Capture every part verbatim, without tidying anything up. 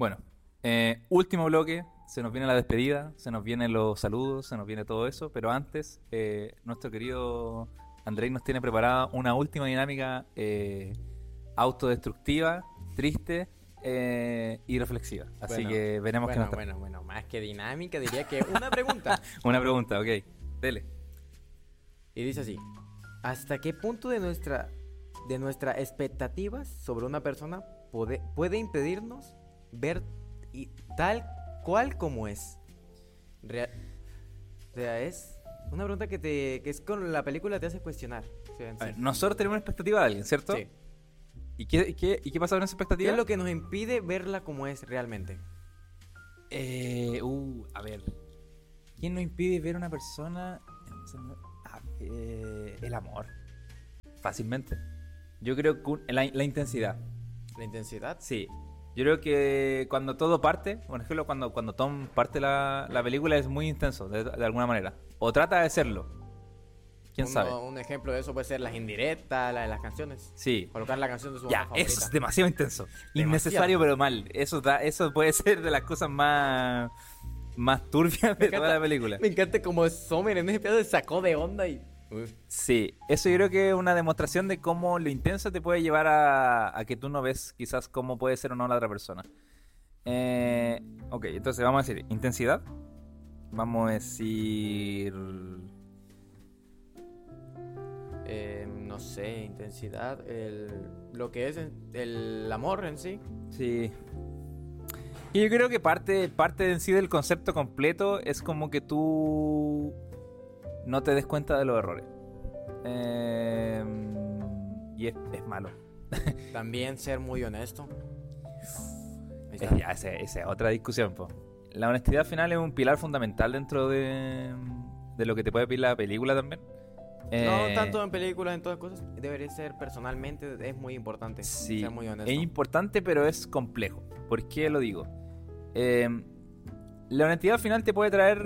Bueno, eh, último bloque. Se nos viene la despedida, se nos vienen los saludos, se nos viene todo eso. Pero antes, eh, nuestro querido Andrei nos tiene preparada una última dinámica eh, autodestructiva, triste eh, y reflexiva. Así Bueno, que veremos qué Bueno, nos trae. bueno, bueno, más que dinámica, diría que una pregunta. Una pregunta, ok. Dele. Y dice así: ¿hasta qué punto de nuestra de nuestras expectativas sobre una persona puede, puede impedirnos ver y tal cual como es? Real- o sea, es una pregunta que te que es con la película te hace cuestionar. O sea, en A ver, sí. nosotros tenemos una expectativa de alguien, ¿cierto? Sí. ¿Y qué, y qué, y qué pasa con esa ¿Qué expectativa? es lo que nos impide verla como es realmente? Eh, uh, a ver. ¿Quién nos impide ver a una persona? Ah, eh, el amor. Fácilmente. Yo creo que un- la, la intensidad. La intensidad. Sí. Yo creo que cuando todo parte, por ejemplo, cuando, cuando Tom parte la, la película es muy intenso, de, de alguna manera. O trata de serlo. ¿Quién Uno- sabe? Un ejemplo de eso puede ser las indirectas, la de las canciones. Sí. Colocar la canción de su Ya, banda favorita. eso es demasiado intenso. Innecesario, pero mal. Eso da, eso puede ser de las cosas más, más turbias de Me toda la encanta- película. Me encanta como Sommer en ese pedazo se sacó de onda y... Uf. Sí, eso yo creo que es una demostración de cómo lo intenso te puede llevar a, a que tú no ves quizás cómo puede ser o no la otra persona. Eh, ok, entonces vamos a decir intensidad. Vamos a decir... Eh, no sé, intensidad, el, lo que es en- el amor en sí. Sí. Y yo creo que parte, parte en sí del concepto completo es como que tú no te des cuenta de los errores. Eh, y es, es malo. También ser muy honesto. Ahí Es, está. ya, esa esa es otra discusión, po. La honestidad final es un pilar fundamental dentro de, de lo que te puede pedir la película también. Eh, No tanto en películas, en todas cosas. Debería ser personalmente, es muy importante. Sí, Ser muy honesto. es importante, pero es complejo. ¿Por qué lo digo? Eh, la honestidad al final te puede traer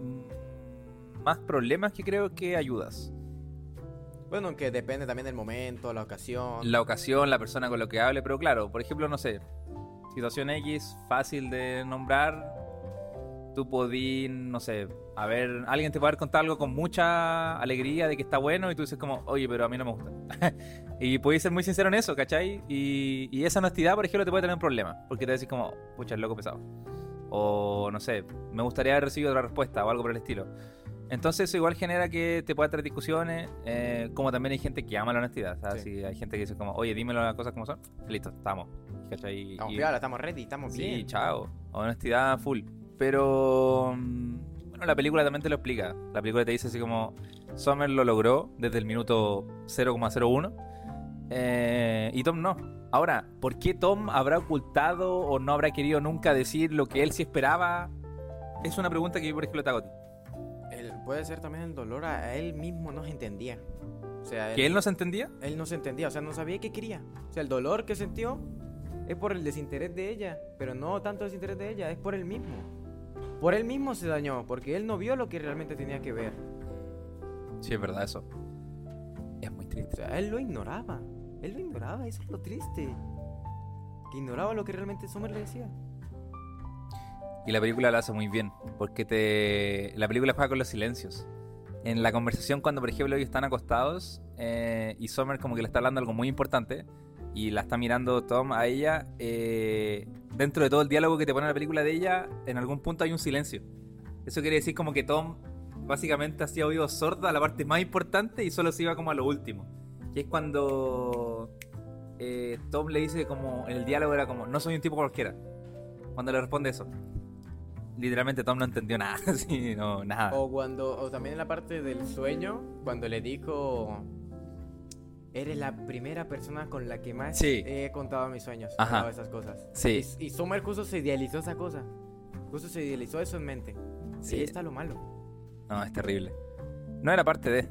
mm, más problemas que creo que ayudas. Bueno, que depende también del momento, la ocasión. La ocasión, la persona con lo que hable, pero claro, por ejemplo, no sé, situación X, fácil de nombrar. Tú podís, no sé, a ver, alguien te puede haber contado algo con mucha alegría de que está bueno y tú dices como, oye, pero a mí no me gusta. Y podéis ser muy sincero en eso, ¿cachai? Y, y esa honestidad, por ejemplo, te puede tener un problema, porque te decís como, pucha, el loco pesado. O, no sé, me gustaría haber recibido otra respuesta o algo por el estilo. Entonces eso igual genera que te pueda traer discusiones, eh, como también hay gente que ama la honestidad, ¿sabes? Sí. Si hay gente que dice como, oye, dímelo las cosas como son, listo, estamos, ¿cachai? Estamos Y- piola, estamos ready, estamos Sí, bien. chao. Honestidad full. Pero mm, bueno, la película también te lo explica. La película te dice así como Summer lo logró desde el minuto cero coma cero uno eh, y Tom no. Ahora, ¿por qué Tom habrá ocultado o no habrá querido nunca decir lo que él sí esperaba? Es una pregunta que yo, por ejemplo, te hago a ti. El- puede ser también el dolor a, a él mismo no se entendía. O sea, ¿Que él no se entendía? él no se entendía, o sea, no sabía qué quería. O sea, el dolor que sintió es por el desinterés de ella, pero no tanto el desinterés de ella, es por él mismo. Por él mismo se dañó, porque él no vio lo que realmente tenía que ver. Sí, es verdad eso. Es muy O triste. sea, él lo ignoraba. Él lo ignoraba, eso es lo triste. Que ignoraba lo que realmente Summer le decía. Y la película lo hace muy bien, porque te la película juega con los silencios. En la conversación cuando, por ejemplo, ellos están acostados eh, y Summer como que le está hablando algo muy importante y la está mirando Tom a ella, eh, dentro de todo el diálogo que te pone la película de ella, en algún punto hay un silencio. Eso quiere decir como que Tom básicamente hacía oídos sordos a la parte más importante y solo se iba como a lo último. Que es cuando eh, Tom le dice como, en el diálogo era como, no soy un tipo cualquiera. Cuando le responde eso. Literalmente Tom no entendió nada, sí, no, nada. O cuando, o también en la parte del sueño, cuando le dijo, eres la primera persona con la que más Sí. he contado mis sueños, Ajá. hablaba esas cosas. Sí. Y, y Summer justo se idealizó esa cosa, justo se idealizó eso en mente. Sí. Sí. Ahí está lo malo. No, es terrible. No era parte de.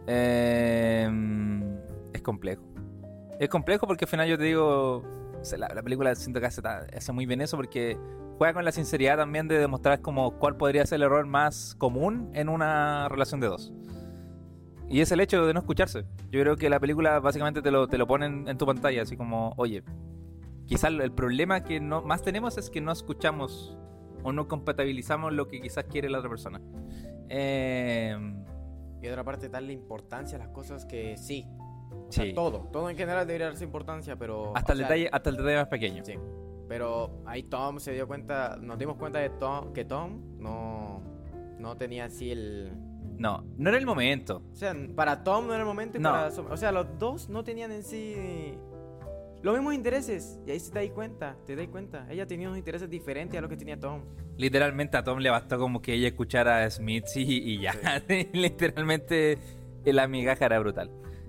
Eh, es complejo. Es complejo porque al final yo te digo. O sea, la, la película siento que hace, ta- hace muy bien eso porque juega con la sinceridad también de demostrar como cuál podría ser el error más común en una relación de dos. Y es el hecho de no escucharse. Yo creo que la película básicamente te lo, te lo ponen en tu pantalla, así como, oye, quizás el problema que no, más tenemos es que no escuchamos o no compatibilizamos lo que quizás quiere la otra persona. Eh, Y de otra parte, darle importancia a las cosas que sí. O Sí. sea, todo. Todo en general debería darse importancia, pero... hasta, o el sea, detalle, hasta el detalle más pequeño. Sí. Pero ahí Tom se dio cuenta, nos dimos cuenta de Tom, que Tom no, no tenía así el... No, no era el momento. O sea, para Tom no era el momento y No. para... Summer- O sea, los dos no tenían en sí los mismos intereses. Y ahí se te das cuenta, te das cuenta. Ella tenía unos intereses diferentes a los que tenía Tom. Literalmente a Tom le bastó como que ella escuchara a Smith y, y ya. Literalmente la migaja era brutal.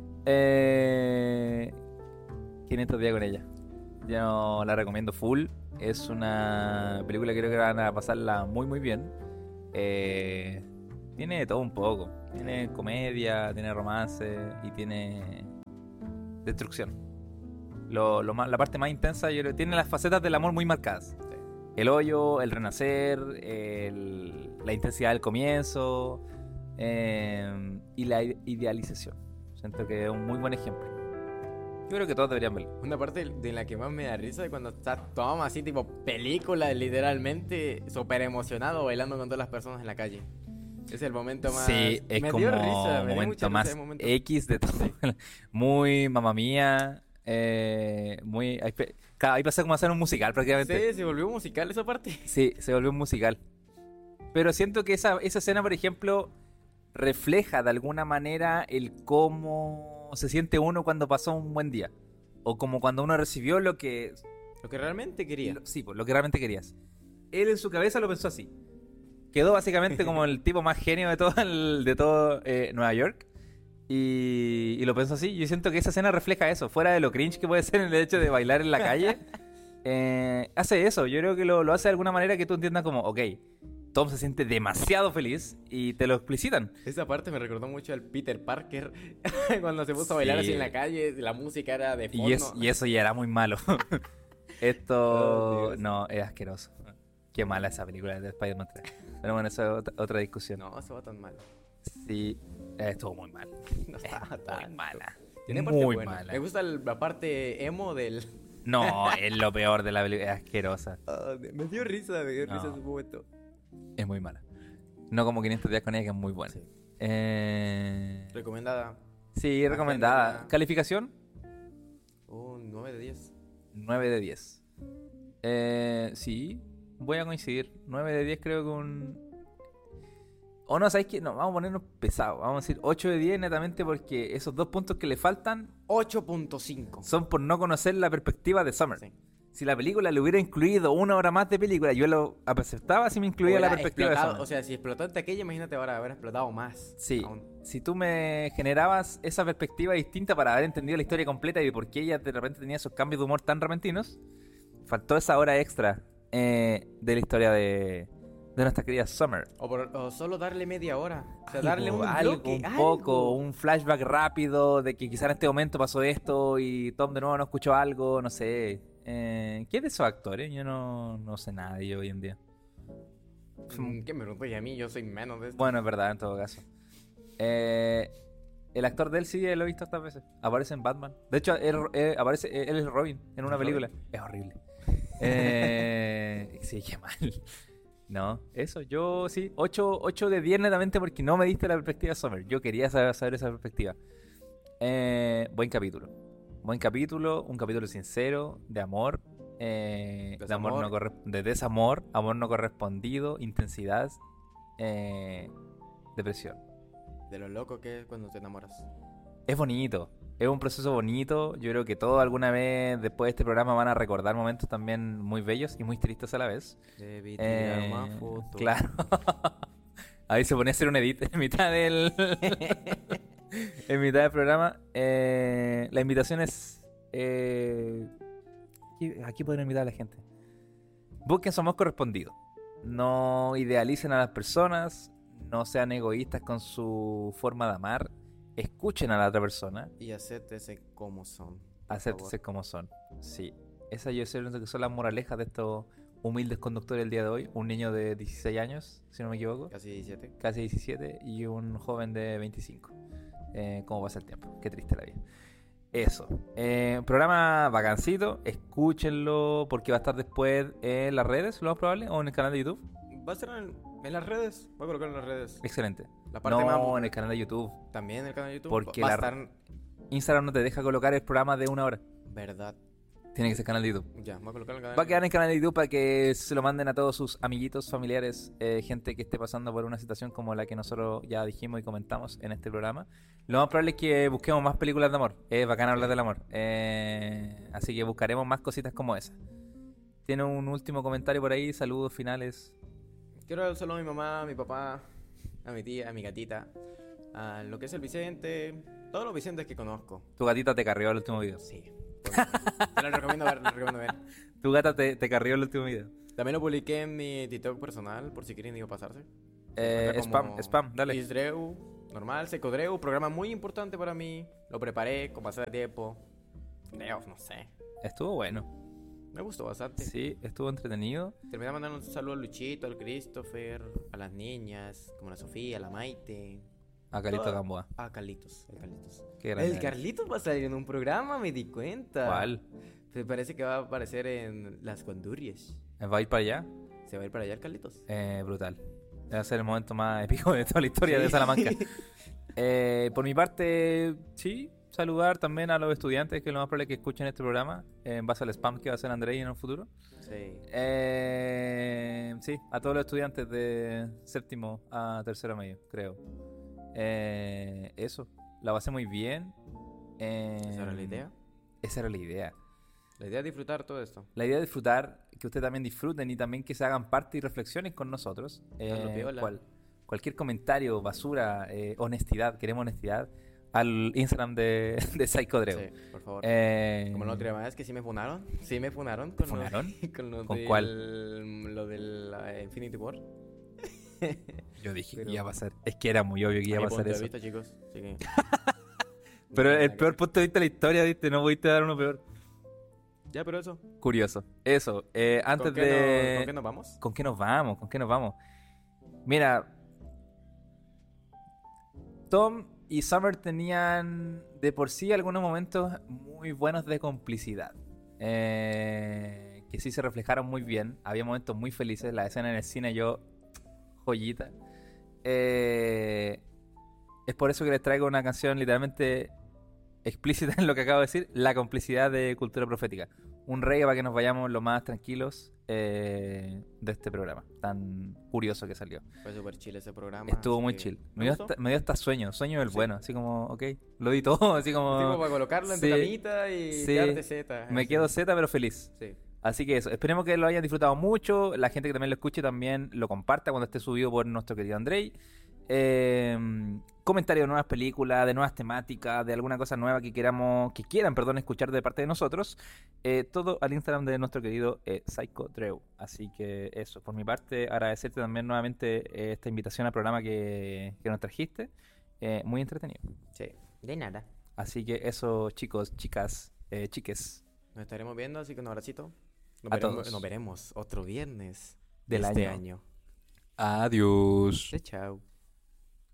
Eh, quinientos días con ella. Yo la recomiendo full. Es una película que creo que van a pasarla muy muy bien. Eh, tiene de todo un poco. Tiene comedia, tiene romance y tiene destrucción. Lo, lo más, la parte más intensa, yo creo, tiene las facetas del amor muy marcadas. Sí. El hoyo, el renacer, el- la intensidad del comienzo eh, y la ide- idealización. Siento que es un muy buen ejemplo. Yo creo que todos deberían verlo. Una parte de la que más me da risa es cuando está Tom así tipo película, literalmente súper emocionado bailando con todas las personas en la calle. Es el momento más... Sí, es me como dio risa, me dio momento mucha risa más ese momento. X de todo. Muy mamá mía. Eh, muy. Ahí, pe- claro, ahí pasó como a hacer un musical prácticamente. Sí, se volvió musical esa parte. Sí, se volvió un musical. Pero siento que esa, esa escena, por ejemplo, refleja de alguna manera el cómo se siente uno cuando pasó un buen día. O como cuando uno recibió lo que... Lo que realmente quería. lo- sí, pues, lo que realmente querías. Él en su cabeza lo pensó así. Quedó básicamente como el tipo más genio de todo, el- de todo eh, Nueva York. Y, y lo pensó así. Yo siento que esa escena refleja eso. Fuera de lo cringe que puede ser el hecho de bailar en la calle. eh, hace eso. Yo creo que lo, lo hace de alguna manera que tú entiendas como, ok, Tom se siente demasiado feliz y te lo explicitan. Esa parte me recordó mucho al Peter Parker cuando se puso a bailar Sí. así en la calle, la música era de fondo. Y, es- y eso ya era muy malo. Esto Oh, Dios. no, es asqueroso. Qué mala esa película de Spider-Man tres. Pero bueno, eso es otra, otra discusión. No, eso va tan mal. Sí, eh, estuvo muy mal. No estaba Muy tan mala. Tiene parte Muy buena. mala. Me gusta el- la parte emo del... No, es lo peor de la película. Es asquerosa. Ah, me dio risa, me dio No. risa ese momento. Es muy mala. No como quinientos días con ella, que es muy buena. Sí. Eh... Recomendada Sí, recomendada. Agenda. Calificación, un nueve de diez. nueve de diez. Eh, sí, voy a coincidir. nueve de diez creo que un... O no, ¿sabes qué? No, vamos a ponernos pesados. Vamos a decir ocho de diez netamente porque esos dos puntos que le faltan ocho punto cinco. son por no conocer la perspectiva de Summer. Sí. Si la película le hubiera incluido una hora más de película, yo lo aceptaba si me incluía la Hubiera perspectiva de explotado, Summer. o sea, si explotó ante aquella, imagínate ahora haber explotado más. Sí, aún. si tú me generabas esa perspectiva distinta para haber entendido la historia completa y por qué ella de repente tenía esos cambios de humor tan repentinos, faltó esa hora extra eh, de la historia de, de nuestra querida Summer. O, por- o solo darle media hora. O sea, Algo, darle un algo, bloque, un algo. poco, un flashback rápido de que quizá en este momento pasó esto y Tom de nuevo no escuchó algo, no sé. Eh, ¿Qué es de esos actores? Yo no, no sé nada de ellos hoy en día. Mm, ¿Qué me preguntas a mí? Yo soy menos de esto. Bueno, es verdad, en todo caso. Eh, el actor de él sí lo he visto estas veces. Aparece en Batman. De hecho, él, él- aparece, él es Robin en una ¿Es Robin? película. Es horrible. Eh, sí, qué mal. No, eso, yo sí, ocho de diez netamente porque no me diste la perspectiva de Summer. Yo quería saber, saber esa perspectiva. Eh, buen capítulo. Buen capítulo, un capítulo sincero, de amor. eh, de, amor Desamor. no corre- de desamor, amor no correspondido, intensidad, eh, depresión. De lo loco que es cuando te enamoras. Es bonito, es un proceso bonito. Yo creo que todos alguna vez después de este programa van a recordar momentos también muy bellos y muy tristes a la vez. Debí tirar Eh, más fotos. claro. Ahí se ponía a hacer un edit en mitad del en mitad del programa. Eh, la invitación es eh, aquí, aquí pueden invitar a la gente. Busquen su amor correspondido. No idealicen a las personas. No sean egoístas con su forma de amar. Escuchen a la otra persona. Y acéptese como son. por Acéptense favor. como son. Sí. Esa yo sé que son las moralejas de estos humildes conductores del día de hoy. Un niño de dieciséis años, si no me equivoco. Casi diecisiete. Casi diecisiete. Y un joven de veinticinco. Eh, ¿Cómo pasa el tiempo? Qué triste la vida. Eso. Eh, programa vacancito. Escúchenlo porque va a estar después en las redes, lo más probable, o en el canal de YouTube. Va a estar en, en las redes. Voy a colocar en las redes. Excelente. La parte no, más- en el canal de YouTube. También en el canal de YouTube. Porque va la- a estar. Instagram no te deja colocar el programa de una hora. Verdad. Tiene que ser canal de YouTube. Ya, voy a colocar en el canal. Va a quedar en el canal de YouTube para que se lo manden a todos sus amiguitos, familiares, eh, gente que esté pasando por una situación como la que nosotros ya dijimos y comentamos en este programa. Lo más probable es que busquemos más películas de amor. Es bacán hablar del amor. Eh, así que buscaremos más cositas como esa. Tiene un último comentario por ahí, saludos finales. Quiero dar un saludo a mi mamá, a mi papá, a mi tía, a mi gatita, a lo que es el Vicente, todos los Vicentes que conozco. Tu gatita te carrió el último video. Sí. Te lo recomiendo ver, te lo recomiendo ver. Tu gata te, te carrió el último video. También lo publiqué en mi TikTok personal, por si quieren ir a pasarse. Eh, Acá spam, como spam, dale. Isdreu, normal, Secodreu, programa muy importante para mí. Lo preparé con bastante tiempo. Creo, no sé. Estuvo bueno. Me gustó bastante. Sí, estuvo entretenido. Terminé mandando un saludo a Luchito, al Christopher, a las niñas, como la Sofía, la Maite. A Calito Toda- Gamboa. A Carlitos, el Carlitos. Qué grande El eres. Carlitos va a salir en un programa, me di cuenta. ¿Cuál? Me parece que va a aparecer en Las Condurias. ¿Va a ir para allá? ¿Se va a ir para allá el Carlitos? Eh, brutal. Va a ser el momento más épico de toda la historia de Sí. Salamanca. Eh, por mi parte, sí, saludar también a los estudiantes que es lo más probable es que escuchen este programa eh, en base al spam que va a hacer Andrei en el futuro. Sí. Eh, sí, a todos los estudiantes de séptimo a tercero medio, creo. Eh, eso, la pasé muy bien. Eh, ¿Esa era la idea? Esa era la idea. La idea es disfrutar todo esto. La idea es disfrutar, que ustedes también disfruten y también que se hagan parte y reflexiones con nosotros. Hazlo Eh, piola. cual- cualquier comentario, basura, eh, honestidad, queremos honestidad, al Instagram de, de Psycho Dreu. Sí, por favor. Eh, Como la otra vez que sí me funaron. Sí me funaron. Con ¿Funaron? Lo, con lo ¿Con del- cuál? Lo del eh, Infinity War. Yo dije Pero- que iba a pasar. Es que era muy obvio que iba A a mi pasar punto de eso. vista, chicos. Así que... Pero No, el nada peor que- punto de vista de la historia, ¿viste? No pudiste dar uno peor. Ya, pero eso. Curioso. Eso. eh, antes ¿Con qué, de... nos, ¿Con qué nos vamos? ¿Con qué nos vamos? ¿Con qué nos vamos? Mira, Tom y Summer tenían de por sí algunos momentos muy buenos de complicidad. Eh, que sí se reflejaron muy bien. Había momentos muy felices. La escena en el cine, yo, joyita. Eh, es por eso que les traigo una canción literalmente explícita en lo que acabo de decir. La complicidad de Cultura Profética. Un reggae para que nos vayamos lo más tranquilos eh, de este programa tan curioso que salió. Fue súper chill ese programa. Estuvo así muy que- chill. ¿Me Me dio, gustó? hasta, me dio hasta sueño, sueño del Sí. bueno, así como, ok, lo di todo, así como... Tipo para colocarlo en tu Sí. camita y Sí. quedarte zeta. Me así. quedo Z pero feliz. Sí. Así que eso, esperemos que lo hayan disfrutado mucho. La gente que también lo escuche también lo comparta cuando esté subido por nuestro querido Andrei. Eh, comentarios de nuevas películas, de nuevas temáticas, de alguna cosa nueva que queramos, que quieran, perdón, escuchar de parte de nosotros. Eh, todo al Instagram de nuestro querido eh, Psycho Dreu. Así que eso, por mi parte, agradecerte también nuevamente eh, esta invitación al programa que, que nos trajiste. Eh, muy entretenido. Sí. De nada. Así que eso, chicos, chicas, eh, chiques Nos estaremos viendo, así que un abracito. Nos, A veremos, todos. nos veremos otro viernes del de este año. año. Adiós. Chao, chao.